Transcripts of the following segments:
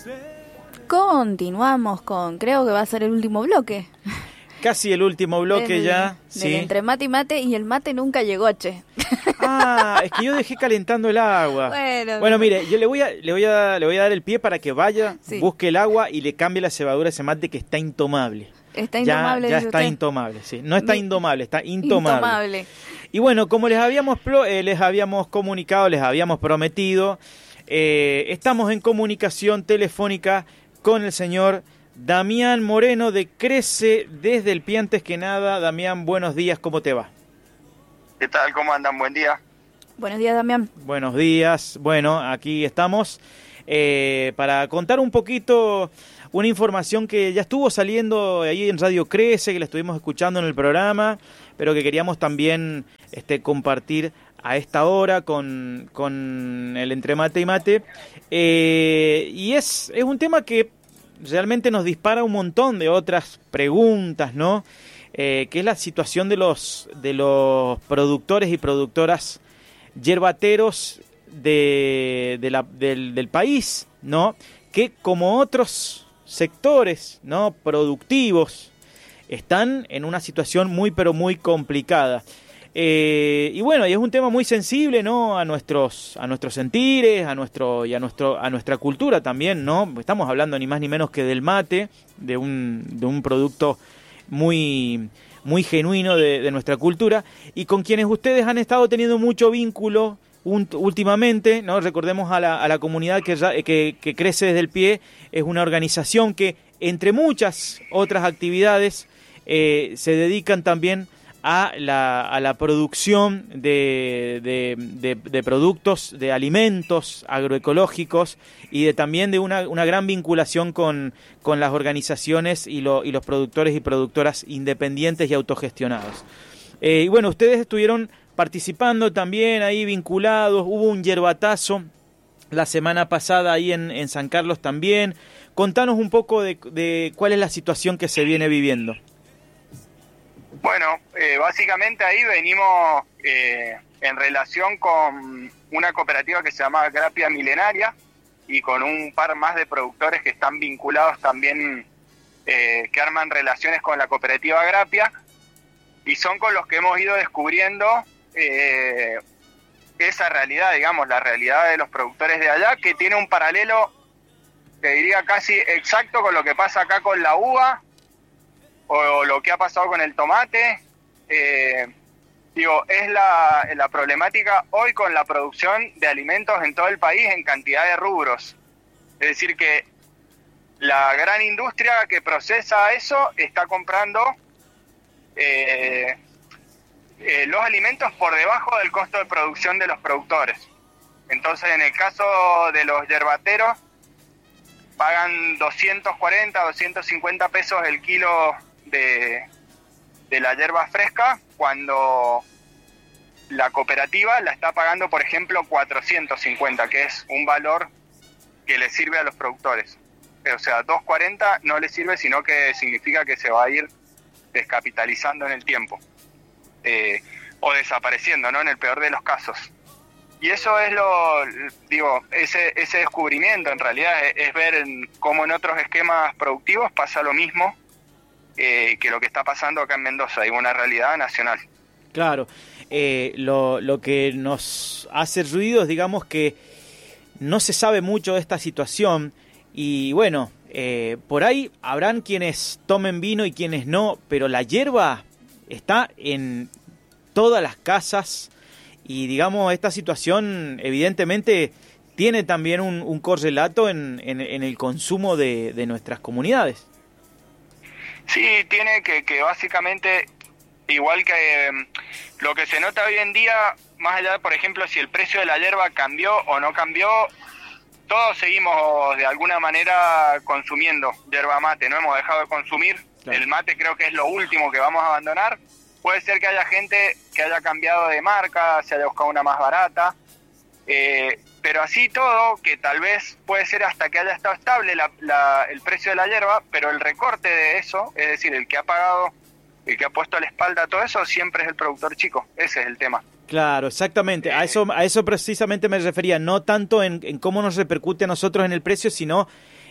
Continuamos con, creo que va a ser el último bloque. Casi el último bloque ya. Sí. Entre mate y mate, y el mate nunca llegó, che. Ah, es que yo dejé calentando el agua. Bueno, mire, yo le voy a dar el pie para que vaya, sí, busque el agua y le cambie la cebadura a ese mate que está intomable. Está intomable. Ya está intomable, sí. No está indomable, está intomable. Y bueno, como les habíamos comunicado, les habíamos prometido, estamos en comunicación telefónica con el señor Damián Moreno de Crece desde el Pie. Antes que nada, Damián, buenos días, ¿cómo te va? ¿Qué tal? ¿Cómo andan? Buen día. Buenos días, Damián. Buenos días. Bueno, aquí estamos para contar un poquito una información que ya estuvo saliendo ahí en Radio Crece, que la estuvimos escuchando en el programa, pero que queríamos también compartir a esta hora con el Entre Mate y Mate. Y es un tema que realmente nos dispara un montón de otras preguntas, ¿no? Que es la situación de los productores y productoras yerbateros del país, ¿no? Que como otros sectores, ¿no?, productivos, están en una situación muy pero muy complicada. Y bueno, y es un tema muy sensible, ¿no?, a nuestros sentires, a nuestra cultura también, ¿no? Estamos hablando ni más ni menos que del mate, de un producto muy muy genuino de nuestra cultura, y con quienes ustedes han estado teniendo mucho vínculo últimamente, ¿no? Recordemos a la comunidad que Crece desde el Pie. Es una organización que, entre muchas otras actividades, se dedican también a la producción de productos, de alimentos agroecológicos, y también de una gran vinculación con las organizaciones y los productores y productoras independientes y autogestionados. Y bueno, ustedes estuvieron participando también ahí vinculados. Hubo un yerbatazo la semana pasada ahí en San Carlos también. Contanos un poco de cuál es la situación que se viene viviendo. Bueno, básicamente ahí venimos en relación con una cooperativa que se llama Grapia Milenaria, y con un par más de productores que están vinculados también, que arman relaciones con la cooperativa Grapia, y son con los que hemos ido descubriendo esa realidad, digamos, la realidad de los productores de allá, que tiene un paralelo, te diría casi exacto, con lo que pasa acá con la uva, o lo que ha pasado con el tomate. Es la problemática hoy con la producción de alimentos en todo el país en cantidad de rubros. Es decir, que la gran industria que procesa eso está comprando los alimentos por debajo del costo de producción de los productores. Entonces, en el caso de los yerbateros, pagan 240, 250 pesos el kilo de la yerba fresca, cuando la cooperativa la está pagando, por ejemplo, 450, que es un valor que le sirve a los productores. O sea, 240 no le sirve, sino que significa que se va a ir descapitalizando en el tiempo, o desapareciendo, ¿no?, en el peor de los casos. Y eso es ese descubrimiento en realidad es ver cómo en otros esquemas productivos pasa lo mismo que lo que está pasando acá en Mendoza. Hay una realidad nacional. Claro, lo que nos hace ruido es, digamos, que no se sabe mucho de esta situación, y bueno, por ahí habrán quienes tomen vino y quienes no, pero la yerba está en todas las casas, y digamos, esta situación evidentemente tiene también un correlato en el consumo de nuestras comunidades. Sí, tiene que básicamente, igual que lo que se nota hoy en día, más allá de, por ejemplo, si el precio de la yerba cambió o no cambió, todos seguimos de alguna manera consumiendo yerba mate, no hemos dejado de consumir. Claro. El mate creo que es lo último que vamos a abandonar. Puede ser que haya gente que haya cambiado de marca, se haya buscado una más barata, pero así todo, que tal vez puede ser hasta que haya estado estable el precio de la yerba, pero el recorte de eso, es decir, el que ha pagado, el que ha puesto a la espalda todo eso, siempre es el productor chico. Ese es el tema. Claro, exactamente. A eso precisamente me refería, no tanto en cómo nos repercute a nosotros en el precio, sino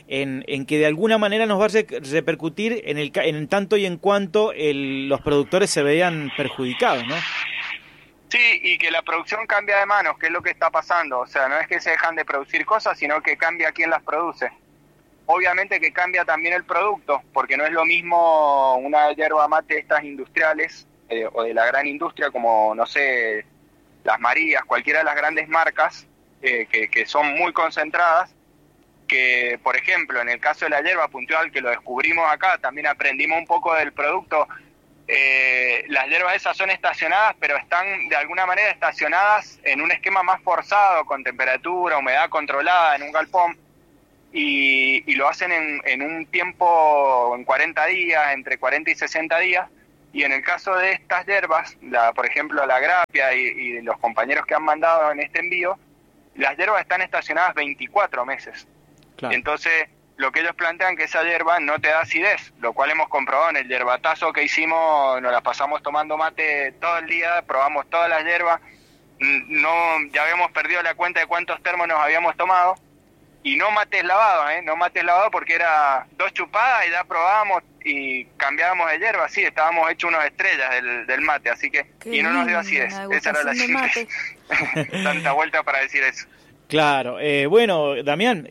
en que de alguna manera nos va a repercutir en tanto y en cuanto los productores se vean perjudicados, ¿no? Sí, y que la producción cambia de manos, que es lo que está pasando. O sea, no es que se dejan de producir cosas, sino que cambia quién las produce. Obviamente que cambia también el producto, porque no es lo mismo una yerba mate de estas industriales, o de la gran industria, como, no sé, Las Marías, cualquiera de las grandes marcas, que son muy concentradas, que, por ejemplo, en el caso de la yerba puntual, que lo descubrimos acá, también aprendimos un poco del producto. Las hierbas esas son estacionadas, pero están de alguna manera estacionadas en un esquema más forzado, con temperatura, humedad controlada, en un galpón, y lo hacen en un tiempo, en 40 días, entre 40 y 60 días, y en el caso de estas hierbas, por ejemplo la grapia y los compañeros que han mandado en este envío, las hierbas están estacionadas 24 meses. Claro. Entonces, lo que ellos plantean que esa hierba no te da acidez, lo cual hemos comprobado en el yerbatazo que hicimos. Nos la pasamos tomando mate todo el día, probamos todas las hierbas, ya habíamos perdido la cuenta de cuántos termos nos habíamos tomado, y no mates lavados, no mates lavados, porque era 2 chupadas y ya probábamos y cambiábamos de hierba. Sí, estábamos hechos unos estrellas del mate, así que y no nos dio acidez. Esa era la síntesis. Tanta vuelta para decir eso. Claro, bueno, Damián,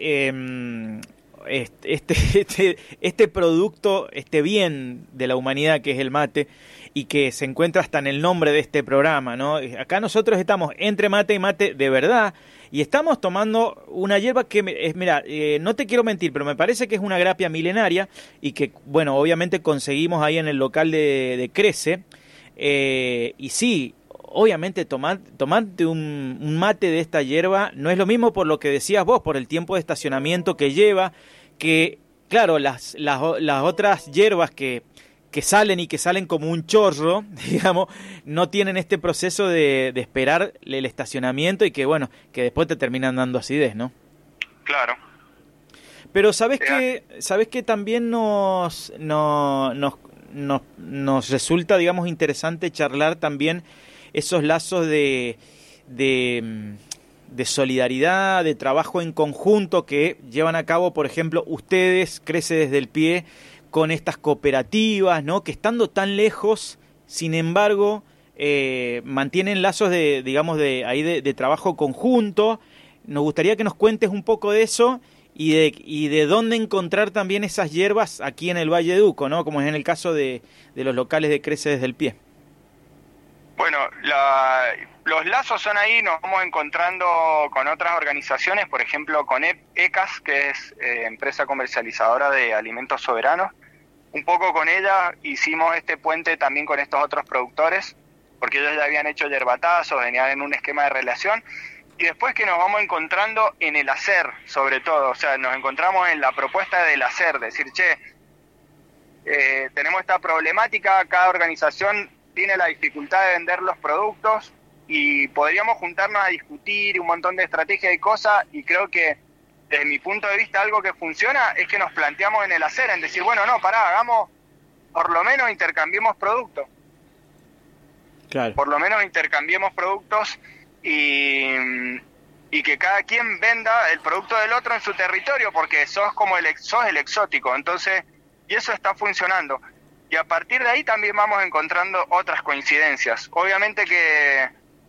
este producto, este bien de la humanidad que es el mate, y que se encuentra hasta en el nombre de este programa, ¿no? Acá nosotros estamos entre mate y mate de verdad, y estamos tomando una hierba que, mira, no te quiero mentir, pero me parece que es una grapia milenaria, y que, bueno, obviamente conseguimos ahí en el local de Crece, y sí, obviamente tomarte un mate de esta hierba no es lo mismo, por lo que decías vos, por el tiempo de estacionamiento que lleva, que claro, las otras hierbas que salen como un chorro, digamos, no tienen este proceso de esperar el estacionamiento, y que bueno, que después te terminan dando acidez, ¿no? Claro. Pero sabes que también nos resulta, digamos, interesante charlar también esos lazos de solidaridad, de trabajo en conjunto que llevan a cabo, por ejemplo, ustedes, Crece desde el Pie, con estas cooperativas, ¿no? Que estando tan lejos, sin embargo, mantienen lazos de trabajo conjunto. Nos gustaría que nos cuentes un poco de eso y de dónde encontrar también esas hierbas aquí en el Valle de Uco, ¿no? Como es en el caso de los locales de Crece desde el Pie. Bueno, los lazos son ahí, nos vamos encontrando con otras organizaciones, por ejemplo con ECAS, que es empresa comercializadora de alimentos soberanos. Un poco con ella hicimos este puente también con estos otros productores, porque ellos ya habían hecho yerbatazos, venían en un esquema de relación, y después que nos vamos encontrando en el hacer, sobre todo, o sea, nos encontramos en la propuesta del hacer, decir, tenemos esta problemática, cada organización tiene la dificultad de vender los productos, y podríamos juntarnos a discutir un montón de estrategias y cosas, y creo que desde mi punto de vista algo que funciona es que nos planteamos en el hacer, en decir, bueno, no, hagamos, por lo menos intercambiemos productos. Claro. Por lo menos intercambiemos productos y que cada quien venda el producto del otro en su territorio, porque sos el exótico, entonces, y eso está funcionando. Y a partir de ahí también vamos encontrando otras coincidencias. Obviamente que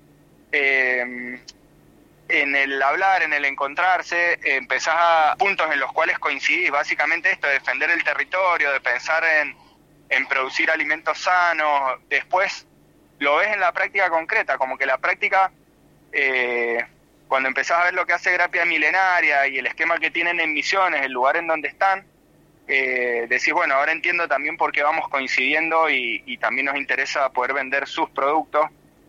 en el hablar, en el encontrarse, empezás a puntos en los cuales coincidís. Básicamente esto, de defender el territorio, de pensar en producir alimentos sanos. Después lo ves en la práctica concreta, como que la práctica, cuando empezás a ver lo que hace Grapia Milenaria y el esquema que tienen en Misiones, el lugar en donde están, decís, bueno, ahora entiendo también por qué vamos coincidiendo y también nos interesa poder vender sus productos,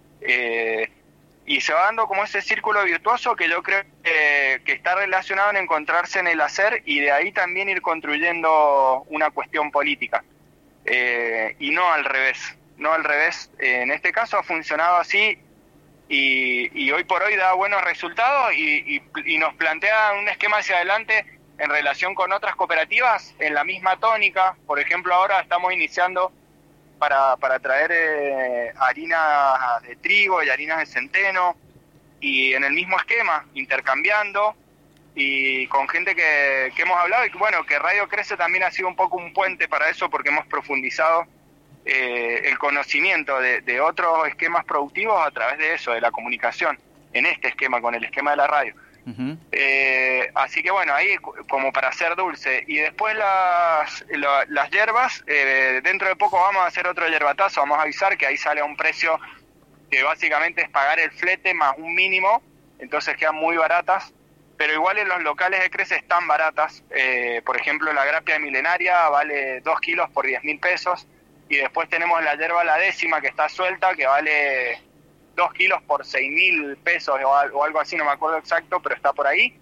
y se va dando como ese círculo virtuoso que yo creo que está relacionado en encontrarse en el hacer, y de ahí también ir construyendo una cuestión política, y no al revés. En este caso ha funcionado así, y hoy por hoy da buenos resultados, y nos plantea un esquema hacia adelante en relación con otras cooperativas en la misma tónica. Por ejemplo, ahora estamos iniciando para traer harinas de trigo y harinas de centeno, y en el mismo esquema, intercambiando, y con gente que hemos hablado, y bueno, que Radio Crece también ha sido un poco un puente para eso, porque hemos profundizado el conocimiento de otros esquemas productivos a través de eso, de la comunicación, en este esquema, con el esquema de la radio. Uh-huh. Así que bueno, ahí como para hacer dulce. Y después las hierbas, dentro de poco vamos a hacer otro hierbatazo, vamos a avisar que ahí sale a un precio que básicamente es pagar el flete más un mínimo, entonces quedan muy baratas, pero igual en los locales de Crece están baratas. Por ejemplo, la grapia milenaria vale 2 kilos por 10.000 pesos, y después tenemos la hierba La Décima, que está suelta, que vale 2 kilos por 6.000 pesos o algo así, no me acuerdo exacto, pero está por ahí.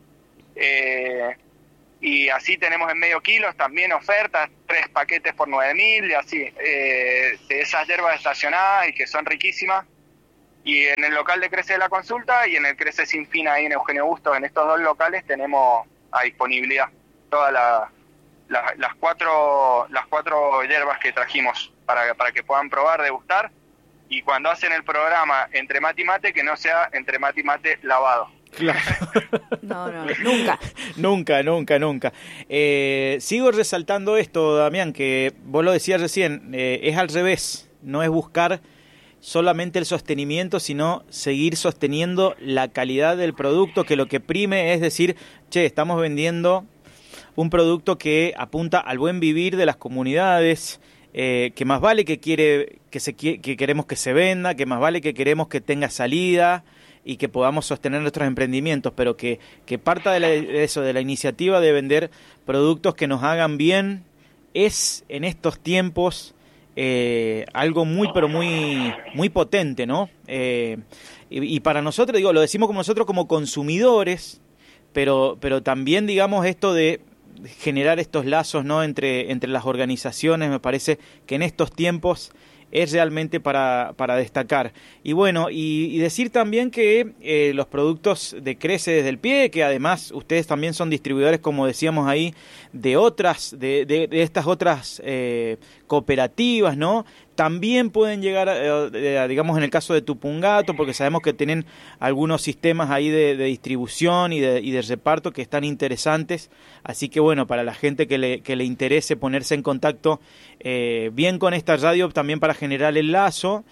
Y así tenemos en medio kilos también ofertas, 3 paquetes por 9.000, y así, de esas hierbas estacionadas y que son riquísimas. Y en el local de Crece de la Consulta y en el Crece Sin Fin ahí en Eugenio Bustos, en estos 2 locales tenemos a disponibilidad todas las cuatro hierbas que trajimos para que puedan probar, degustar, y cuando hacen el programa Entre Mate y Mate, que no sea Entre Mate y Mate lavado. Claro. No, nunca. Nunca. Sigo resaltando esto, Damián, que vos lo decías recién, es al revés, no es buscar solamente el sostenimiento, sino seguir sosteniendo la calidad del producto, que lo que prime es decir, estamos vendiendo un producto que apunta al buen vivir de las comunidades, que más vale que queremos que se venda, que más vale que queremos que tenga salida y que podamos sostener nuestros emprendimientos, pero que parta de la iniciativa de vender productos que nos hagan bien. Es en estos tiempos algo muy potente, ¿no? Y para nosotros, lo decimos como nosotros como consumidores, pero también, digamos, esto de generar estos lazos, ¿no?, entre las organizaciones, me parece que en estos tiempos es realmente para destacar. Y bueno, y decir también que los productos de Crece desde el Pie, que además ustedes también son distribuidores, como decíamos ahí, de estas otras cooperativas, ¿no? También pueden llegar, digamos, en el caso de Tupungato, porque sabemos que tienen algunos sistemas ahí de distribución y de reparto que están interesantes. Así que bueno, para la gente que le interese ponerse en contacto bien con esta radio, también para generar el lazo,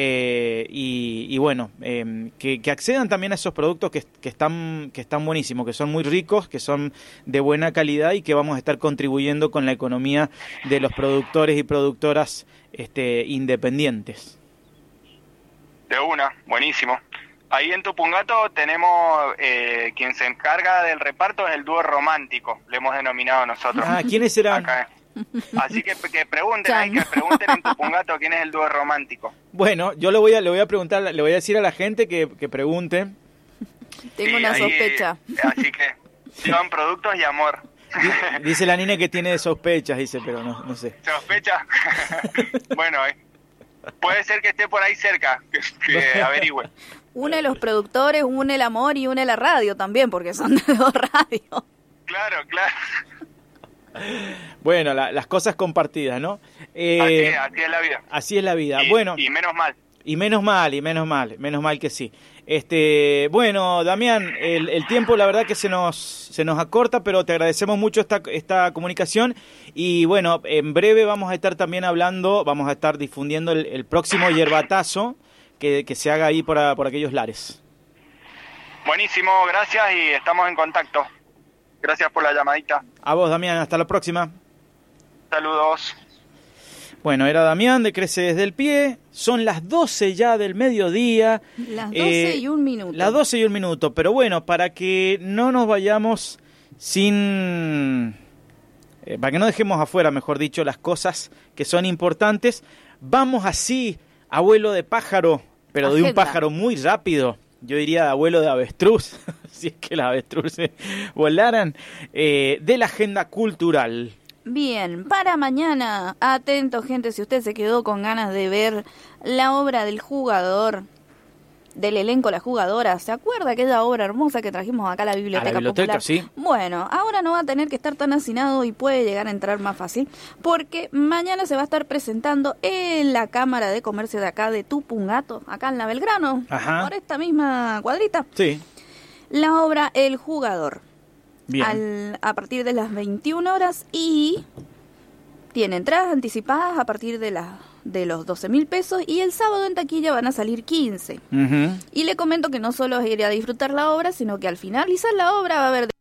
y bueno, que accedan también a esos productos que están buenísimos, que son muy ricos, que son de buena calidad y que vamos a estar contribuyendo con la economía de los productores y productoras independientes. De una, buenísimo. Ahí en Tupungato tenemos, quien se encarga del reparto es el dúo romántico, le hemos denominado nosotros. ¿Quiénes serán? Acá. Así que pregunten en Tupungato quién es el dúo romántico. Bueno, yo le voy a preguntar, le voy a decir a la gente que pregunte. Tengo una sospecha. Así que llevan productos y amor. Dice la niña que tiene sospechas, pero no sé. ¿Sospecha? Bueno, puede ser que esté por ahí cerca, que averigüe. Une los productores, une el amor y une la radio también, porque son de 2 radios. Claro. Bueno, las cosas compartidas, ¿no? Así es la vida. Así es la vida. Y menos mal. Y menos mal que sí. Bueno, Damián, el tiempo la verdad que se nos acorta, pero te agradecemos mucho esta comunicación y bueno, en breve vamos a estar también vamos a estar difundiendo el próximo hierbatazo que se haga ahí por aquellos lares. Buenísimo, gracias y estamos en contacto. Gracias por la llamadita. A vos, Damián, hasta la próxima. Saludos. Bueno, era Damián de Crece desde el Pie. Son las 12 ya del mediodía. Las 12 y 1 minuto. Las 12 y 1 minuto. Pero bueno, para que no nos vayamos para que no dejemos afuera, mejor dicho, las cosas que son importantes, vamos así, abuelo de pájaro, pero Agenda. De un pájaro muy rápido. Yo diría abuelo de avestruz, si es que las avestruces volaran, de la agenda cultural. Bien, para mañana, atento gente, si usted se quedó con ganas de ver la obra del jugador, del elenco La Jugadora, ¿se acuerda aquella obra hermosa que trajimos acá a la Biblioteca Popular? Sí. Bueno, ahora no va a tener que estar tan hacinado y puede llegar a entrar más fácil, porque mañana se va a estar presentando en la Cámara de Comercio de acá de Tupungato, acá en la Belgrano, Ajá. por esta misma cuadrita. Sí. La obra El Jugador. Bien. a partir de las 21 horas y tiene entradas anticipadas a partir de los 12.000 pesos y el sábado en taquilla van a salir 15. Ujú. Y le comento que no solo es ir a disfrutar la obra, sino que al finalizar la obra va a haber